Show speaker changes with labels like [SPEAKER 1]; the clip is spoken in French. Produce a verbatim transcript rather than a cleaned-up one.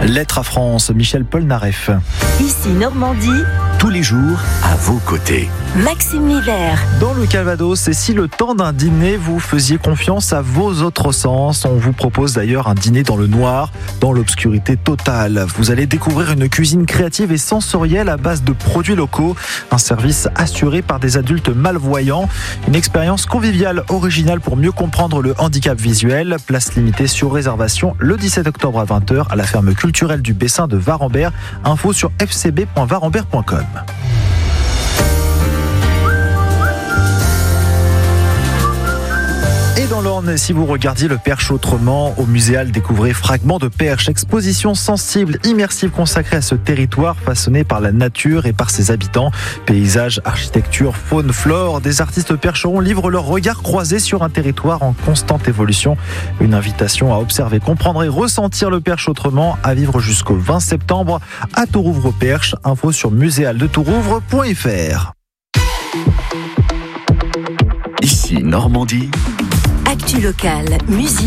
[SPEAKER 1] Lettre à France, Michel Polnareff.
[SPEAKER 2] Ici Normandie,
[SPEAKER 3] tous les jours à vos côtés.
[SPEAKER 2] Maxime Miller.
[SPEAKER 1] Dans le Calvados, et si le temps d'un dîner, vous faisiez confiance à vos autres sens, on vous propose d'ailleurs un dîner dans le noir, dans l'obscurité totale. Vous allez découvrir une cuisine créative et sensorielle à base de produits locaux, un service assuré par des adultes malvoyants, une expérience conviviale originale pour mieux comprendre le handicap visuel. Place limitée sur réservation le dix-sept octobre à vingt heures à la ferme culturelle du Bessin de Varambert. Info sur f c b point varambert point com. Et dans l'Orne, si vous regardiez le Perche autrement, au Muséal, découvrez Fragments de Perche, exposition sensible, immersive consacrée à ce territoire façonné par la nature et par ses habitants. Paysages, architecture, faune, flore, des artistes percherons livrent leur regard croisé sur un territoire en constante évolution. Une invitation à observer, comprendre et ressentir le Perche autrement, à vivre jusqu'au vingt septembre à Tourouvre-Perche. Info sur muséal de tourouvre point f r.
[SPEAKER 3] Ici Normandie.
[SPEAKER 2] Actu locale, musique.